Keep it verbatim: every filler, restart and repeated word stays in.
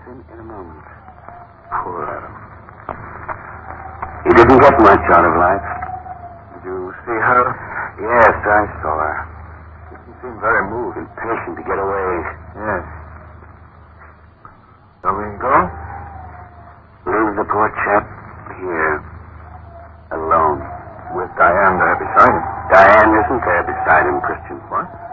in in a moment. Poor Adam. He didn't get much out of life. Did you see her? Yes, I saw her. She didn't seem very moved. Impatient to get away. Yes. Shall we go? Leave the poor chap here. Alone. With Diane there beside him. Diane isn't there beside him, Christian. What?